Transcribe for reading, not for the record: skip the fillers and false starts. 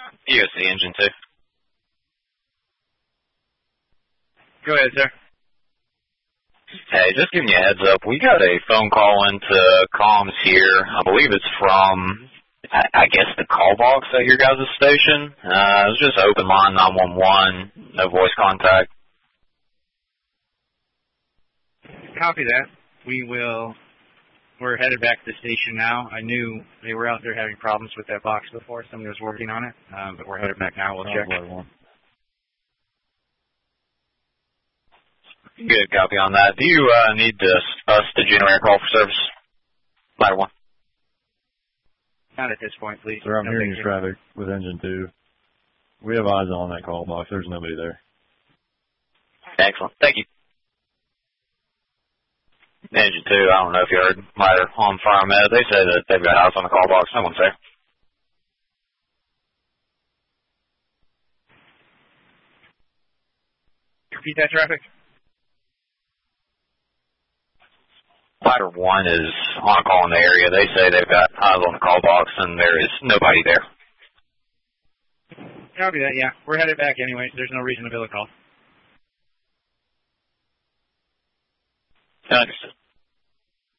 EOC Engine 2. Go ahead, sir. Hey, just giving you a heads up. We got a phone call into comms here. I believe it's from, I guess, the call box at your guys' station. It was just open line 911, no voice contact. Copy that. We're headed back to the station now. I knew they were out there having problems with that box before. Somebody was working on it, but we're headed back now. We'll check. Good copy on that. Do you need us to generate a call for service? Ladder 1. Not at this point, please. Sir, I'm hearing your traffic with Engine 2. We have eyes on that call box. There's nobody there. Excellent. Thank you. Engine 2, I don't know if you heard, Ladder on Fire Med. They say that they've got eyes on the call box. No one's there. Repeat that traffic. Ladder 1 is on a call in the area. They say they've got eyes on the call box, and there is nobody there. Copy that, yeah. We're headed back anyway. There's no reason to bill a call. Understood.